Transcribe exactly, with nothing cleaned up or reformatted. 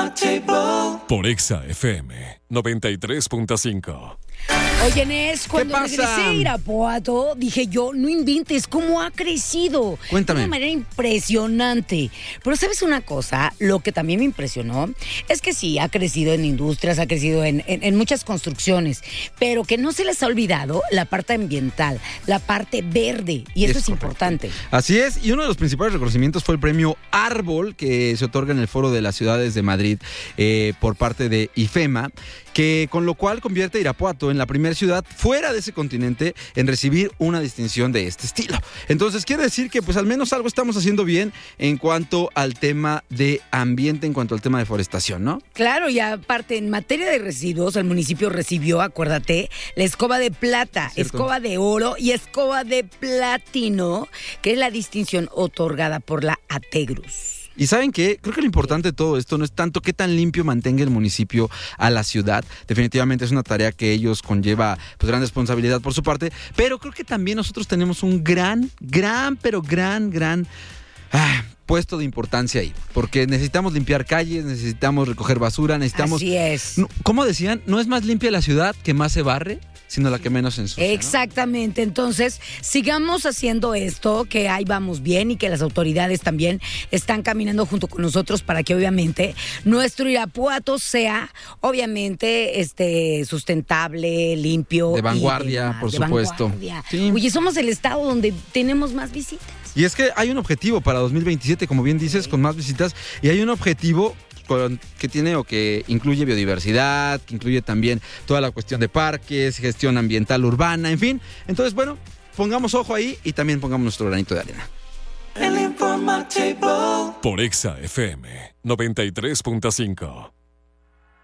Por Exa F M noventa y tres punto cinco. Oye, Nes, cuando regresé a Irapuato, dije yo, no inventes cómo ha crecido. Cuéntame. De una manera impresionante. Pero ¿sabes una cosa? Lo que también me impresionó es que sí, ha crecido en industrias, ha crecido en, en, en muchas construcciones, pero que no se les ha olvidado la parte ambiental, la parte verde, y eso es, es importante. Así es, y uno de los principales reconocimientos fue el premio Árbol, que se otorga en el Foro de las Ciudades de Madrid eh, por parte de IFEMA, que con lo cual convierte a Irapuato en la primera ciudad fuera de ese continente en recibir una distinción de este estilo. Entonces quiere decir que pues al menos algo estamos haciendo bien en cuanto al tema de ambiente, en cuanto al tema de forestación, ¿no? Claro, y aparte en materia de residuos, el municipio recibió, acuérdate, la escoba de plata, Cierto. Escoba de oro y escoba de platino, que es la distinción otorgada por la Ategrus. Y ¿saben qué? Creo que lo importante de todo esto no es tanto qué tan limpio mantenga el municipio a la ciudad. Definitivamente es una tarea que ellos conlleva pues gran responsabilidad por su parte, pero creo que también nosotros tenemos un gran, gran, pero gran, gran ah, puesto de importancia ahí, porque necesitamos limpiar calles, necesitamos recoger basura, necesitamos... Así es. ¿Cómo decían? No es más limpia la ciudad que más se barre, sino la que menos ensucia, ¿no? Exactamente, entonces sigamos haciendo esto, que ahí vamos bien y que las autoridades también están caminando junto con nosotros para que obviamente nuestro Irapuato sea obviamente este sustentable, limpio. De vanguardia, demás, por de supuesto. Vanguardia. Sí. Oye, somos el estado donde tenemos más visitas. Y es que hay un objetivo para dos mil veintisiete, como bien dices, con más visitas, y hay un objetivo con, que tiene o que incluye biodiversidad, que incluye también toda la cuestión de parques, gestión ambiental urbana, en fin. Entonces, bueno, pongamos ojo ahí y también pongamos nuestro granito de arena. Por Exa F M noventa y tres punto cinco.